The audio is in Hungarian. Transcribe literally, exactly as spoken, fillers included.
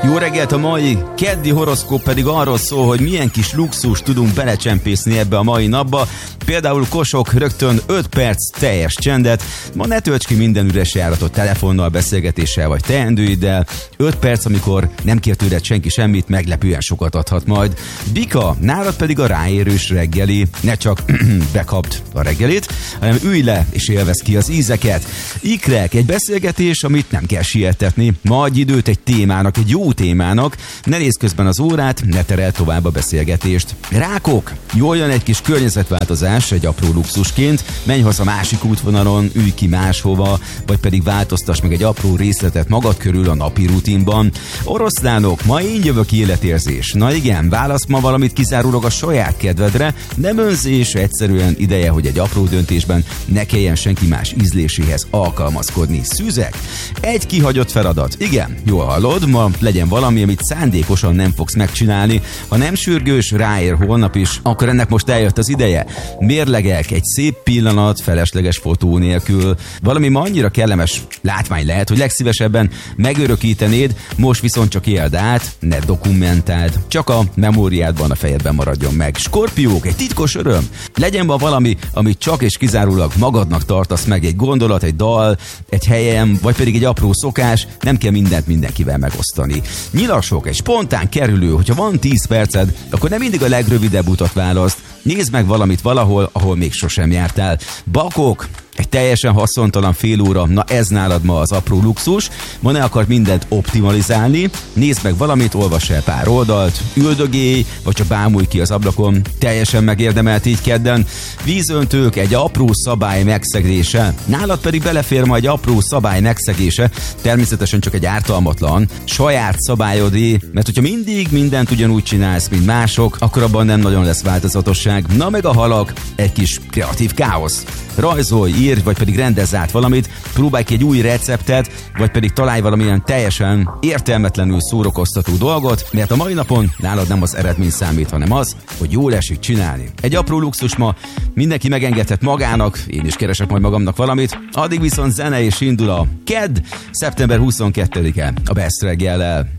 Jó reggelt, a mai keddi horoszkóp pedig arról szól, hogy milyen kis luxus tudunk belecsempészni ebbe a mai napba. Például Kosok, rögtön öt perc teljes csendet, ma ne tölts ki minden üres járatot telefonnal, beszélgetéssel vagy teendőiddel. öt perc, amikor nem kér tőled senki semmit, meglepően sokat adhat majd. Bika, nálad pedig a ráérős reggeli, ne csak bekapd a reggelit, hanem ülj le és élvezd ki az ízeket. Ikrek, egy beszélgetés, amit nem kell sietetni. Ma adj időt egy témának, egy jó témának, ne nézz közben az órát, ne tereld tovább a beszélgetést. Rákok, jól jön egy kis környezetváltozás, egy apró luxusként, menj haza másik útvonalon, ülj ki máshova, vagy pedig változtass meg egy apró részletet magad körül a napi rutinban. Oroszlánok, ma én jövök életérzés. Na igen, válasz ma valamit kizárólag a saját kedvedre, nem önzés, egyszerűen ideje, hogy egy apró döntésben ne kelljen senki más ízléséhez alkalmazkodni. Szüzek, egy kihagyott feladat. Igen, jól hallod, ma legyen valami, amit szándékosan nem fogsz megcsinálni. Ha nem sürgős, ráér holnap is, akkor ennek most eljött az ideje. Mérlegek, egy szép pillanat, felesleges fotó nélkül. Valami ma annyira kellemes látvány lehet, hogy legszívesebben megörökítenéd, most viszont csak éld át, ne dokumentáld. Csak a memóriádban, a fejedben maradjon meg. Skorpiók, egy titkos öröm. Legyen ma valami, amit csak és kizárólag magadnak tartasz meg, egy gondolat, egy dal, egy helyem, vagy pedig egy apró szokás, nem kell mindent mindenkivel megosztani. Nyilasok, egy spontán kerülő, hogyha van tíz perced, akkor nem mindig a legrövidebb utat választ. Nézd meg valamit valahol, ahol még sosem jártál. Bakok, egy teljesen haszontalan fél óra, na ez nálad ma az apró luxus. Ma ne akar mindent optimalizálni, nézd meg valamit, olvass el pár oldalt, üldögélj, vagy csak bámulj ki az ablakon, teljesen megérdemelt így kedden. Vízöntők, egy apró szabály megszegése, nálad pedig belefér ma egy apró szabály megszegése, természetesen csak egy ártalmatlan, saját szabályodé, mert hogyha mindig mindent ugyanúgy csinálsz, mint mások, akkor abban nem nagyon lesz változatosság. Na meg a halak, egy kis kreatív káosz. Rajzolj, írj, vagy pedig rendezz át valamit, próbálj ki egy új receptet, vagy pedig találj valamilyen teljesen értelmetlenül szórakoztató dolgot, mert a mai napon nálad nem az eredmény számít, hanem az, hogy jól esik csinálni. Egy apró luxus ma, mindenki megengedhet magának, én is keresek majd magamnak valamit, addig viszont zene és indul a kedd, szeptember huszonkettedike a Best reggellel.